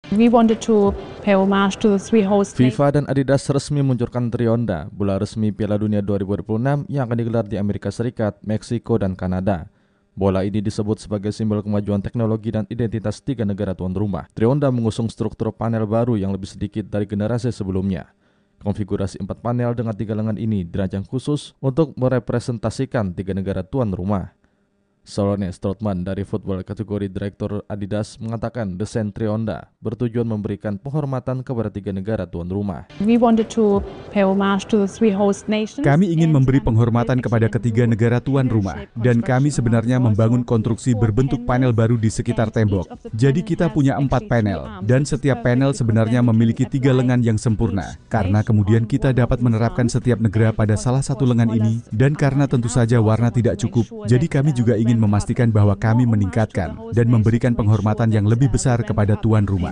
We wanted to pay homage to the three host FIFA dan Adidas resmi meluncurkan Trionda, bola resmi Piala Dunia 2026 yang akan digelar di Amerika Serikat, Meksiko, dan Kanada. Bola ini disebut sebagai simbol kemajuan teknologi dan identitas 3 negara tuan rumah. Trionda mengusung struktur panel baru yang lebih sedikit dari generasi sebelumnya. Konfigurasi 4 panel dengan 3 lengan ini dirancang khusus untuk merepresentasikan 3 negara tuan rumah. Solone Strootman dari football kategori direktur Adidas mengatakan desain Trionda bertujuan memberikan penghormatan kepada 3 negara tuan rumah. We wanted to pay homage to the three host nations. Kami ingin memberi penghormatan kepada ketiga negara tuan rumah, dan kami sebenarnya membangun konstruksi berbentuk panel baru di sekitar tembok. Jadi kita punya 4 panel, dan setiap panel sebenarnya memiliki 3 lengan yang sempurna. Karena kemudian kita dapat menerapkan setiap negara pada salah satu lengan ini, dan karena tentu saja warna tidak cukup, jadi kami juga ingin memastikan bahwa kami meningkatkan dan memberikan penghormatan yang lebih besar kepada tuan rumah.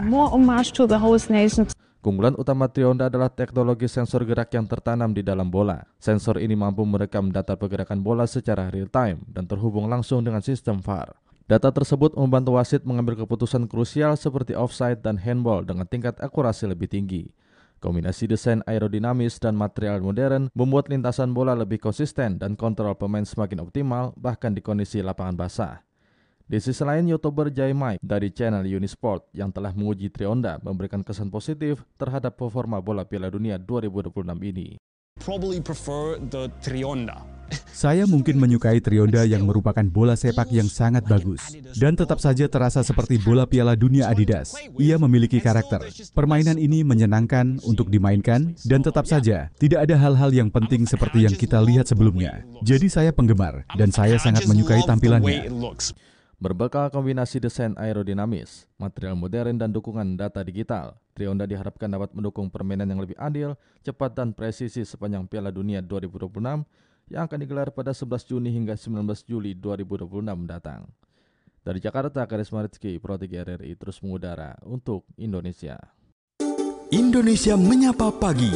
Keunggulan utama Trionda adalah teknologi sensor gerak yang tertanam di dalam bola. Sensor ini mampu merekam data pergerakan bola secara real-time dan terhubung langsung dengan sistem VAR. Data tersebut membantu wasit mengambil keputusan krusial seperti offside dan handball dengan tingkat akurasi lebih tinggi. Kombinasi desain aerodinamis dan material modern membuat lintasan bola lebih konsisten dan kontrol pemain semakin optimal bahkan di kondisi lapangan basah. Di sisi lain, YouTuber Jaimai dari channel Unisport yang telah menguji Trionda memberikan kesan positif terhadap performa bola Piala Dunia 2026 ini. Probably prefer the Trionda. Saya mungkin menyukai Trionda yang merupakan bola sepak yang sangat bagus dan tetap saja terasa seperti bola Piala Dunia Adidas. Ia memiliki karakter. Permainan ini menyenangkan untuk dimainkan dan tetap saja tidak ada hal-hal yang penting seperti yang kita lihat sebelumnya. Jadi saya penggemar dan saya sangat menyukai tampilannya. Berbekal kombinasi desain aerodinamis, material modern dan dukungan data digital, Trionda diharapkan dapat mendukung permainan yang lebih adil, cepat dan presisi sepanjang Piala Dunia 2026 yang akan digelar pada 11 Juni hingga 19 Juli 2026 mendatang. Dari Jakarta, Karisma Rizky, Pro 3 RRI terus mengudara untuk Indonesia. Indonesia Menyapa Pagi.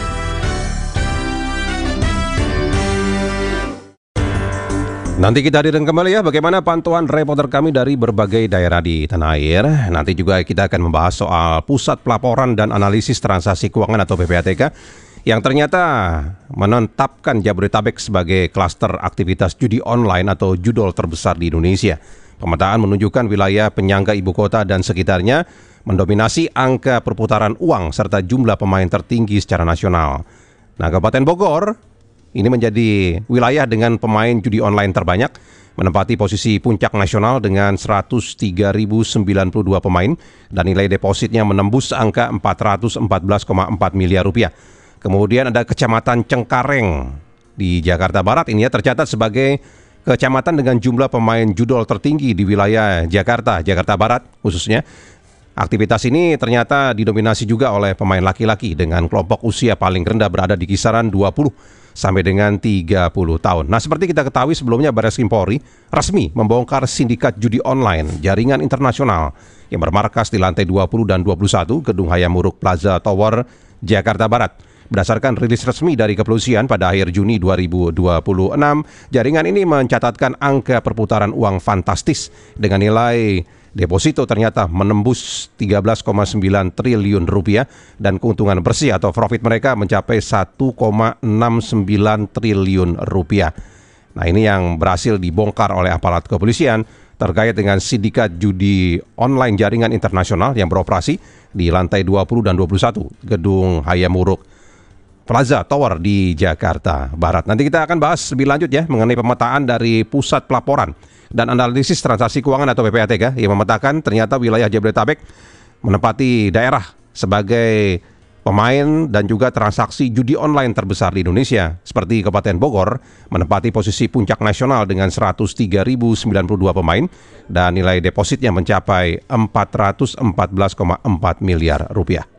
Nanti kita hadirkan kembali ya bagaimana pantauan reporter kami dari berbagai daerah di tanah air. Nanti juga kita akan membahas soal Pusat Pelaporan dan Analisis Transaksi Keuangan atau PPATK yang ternyata menetapkan Jabodetabek sebagai klaster aktivitas judi online atau judol terbesar di Indonesia. Pemetaan menunjukkan wilayah penyangga ibu kota dan sekitarnya mendominasi angka perputaran uang serta jumlah pemain tertinggi secara nasional. Nah, Kabupaten Bogor ini menjadi wilayah dengan pemain judi online terbanyak, menempati posisi puncak nasional dengan 103.092 pemain dan nilai depositnya menembus angka 414,4 miliar rupiah. Kemudian ada Kecamatan Cengkareng di Jakarta Barat, ini ya tercatat sebagai kecamatan dengan jumlah pemain judol tertinggi di wilayah Jakarta Barat khususnya. Aktivitas ini ternyata didominasi juga oleh pemain laki-laki dengan kelompok usia paling rendah berada di kisaran 20 sampai dengan 30 tahun. Nah, seperti kita ketahui sebelumnya Barreskrim Polri resmi membongkar sindikat judi online jaringan internasional yang bermarkas di lantai 20 dan 21 Gedung Hayam Wuruk Plaza Tower, Jakarta Barat. Berdasarkan rilis resmi dari kepolisian pada akhir Juni 2026, jaringan ini mencatatkan angka perputaran uang fantastis dengan nilai deposito ternyata menembus 13,9 triliun rupiah dan keuntungan bersih atau profit mereka mencapai 1,69 triliun rupiah. Nah, ini yang berhasil dibongkar oleh aparat kepolisian terkait dengan sindikat judi online jaringan internasional yang beroperasi di lantai 20 dan 21 Gedung Hayam Wuruk Plaza Tower di Jakarta Barat. Nanti kita akan bahas lebih lanjut ya mengenai pemetaan dari Pusat Pelaporan dan Analisis Transaksi Keuangan atau PPATK yang memetakan ternyata wilayah Jabodetabek menempati daerah sebagai pemain dan juga transaksi judi online terbesar di Indonesia. Seperti Kabupaten Bogor menempati posisi puncak nasional dengan 103.092 pemain dan nilai depositnya mencapai 414,4 miliar rupiah.